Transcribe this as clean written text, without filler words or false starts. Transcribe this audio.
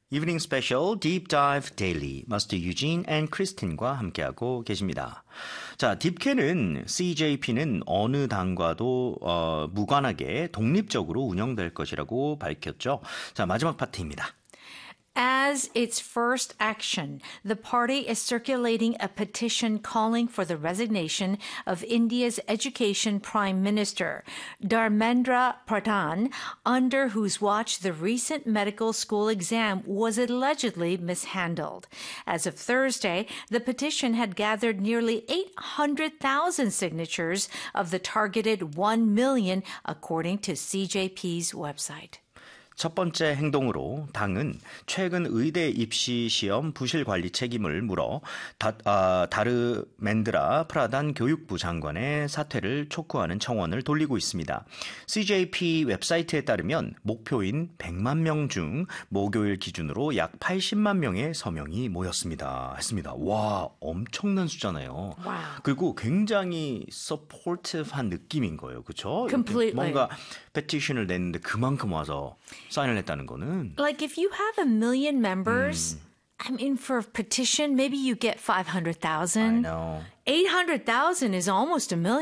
이브닝 스페셜 Deep Dive Daily 마스터 유진 앤 크리스틴과 함께하고 계십니다. 자, 딥캐는 CJP는 어느 당과도 무관하게 독립적으로 운영될 것이라고 밝혔죠. 자, 마지막 파트입니다. As its first action, the party is circulating a petition calling for the resignation of India's education prime minister, Dharmendra Pradhan, under whose watch the recent medical school exam was allegedly mishandled. As of Thursday, the petition had gathered nearly 800,000 signatures of the targeted 1 million, according to CJP's website. 첫 번째 행동으로 당은 최근 의대 입시 시험 부실 관리 책임을 물어 다르멘드라 프라단 교육부 장관의 사퇴를 촉구하는 청원을 돌리고 있습니다. CJP 웹사이트에 따르면 목표인 100만 명 중 목요일 기준으로 약 80만 명의 서명이 모였습니다. 했습니다. 와, 엄청난 숫자네요. Wow. 그리고 굉장히 supportive한 느낌인 거예요. 그렇죠? Completely. 뭔가 페티션을 냈는데 그만큼 와서 사인을 했다는 거는 Like if you have 1 million members, I mean, for a petition, maybe you get 500,000. I know. 800,000 is almost 1 million.